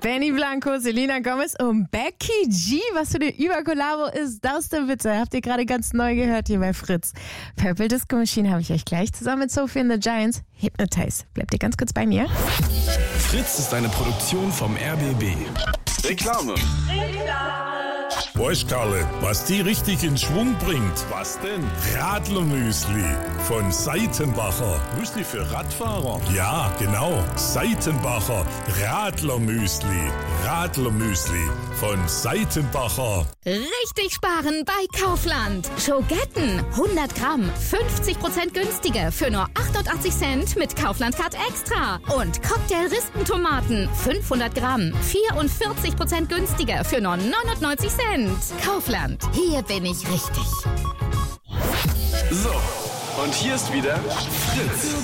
Benny Blanco, Selena Gomez und Becky G. Was für eine Überkollabo ist das denn bitte? Habt ihr gerade ganz neu gehört hier bei Fritz. Purple Disco Machine habe ich euch gleich zusammen mit Sophie and the Giants. Hypnotize. Bleibt ihr ganz kurz bei mir? Fritz ist eine Produktion vom RBB. Reklame. Weißt Karle, was die richtig in Schwung bringt? Was denn? Radlermüsli von Seitenbacher. Müsli für Radfahrer. Ja, genau. Seitenbacher Radlermüsli. Radlermüsli von Seitenbacher. Richtig sparen bei Kaufland. Schogetten 100 Gramm, 50% günstiger für nur 88 Cent mit Kaufland Card Extra. Und Cocktail-Rispentomaten 500 Gramm, 44% günstiger für nur 99 Cent. Kaufland, hier bin ich richtig. So, und hier ist wieder Fritz.